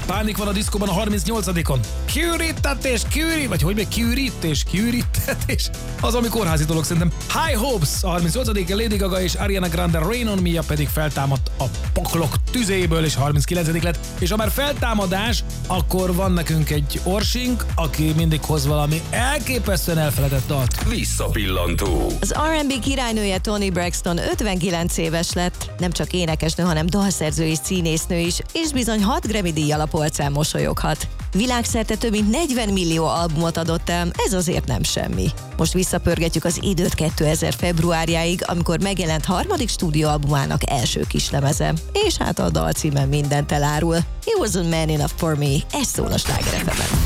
Pánik van a diszkóban a 38-on. Kiürítetés, vagy hogy még kiürítetés. Az, ami kórházi dolog szerintem. High Hopes a 38-a, Lady Gaga és Ariana Grande Rain on Me pedig feltámadt a poklok tüzéből, és 39 lett. És ha már feltámadás, akkor van nekünk egy orsink, aki mindig hoz valami elképesztően elfeledett dalt. Visszapillantó. Az R&B királynője Toni Braxton 59 éves lett, nem csak énekesnő, hanem dalszerző és színésznő is, és bizony 6 Grammy-díjjal a polcán mosolyoghat. Világszerte több mint 40 millió albumot adott el, ez azért nem semmi. Most visszapörgetjük az időt 2000 februárjáig, amikor megjelent harmadik stúdióalbumának első kislemeze. És hát a dalcímen mindent elárul. He wasn't man enough for me, ez szól a Sláger FM-en.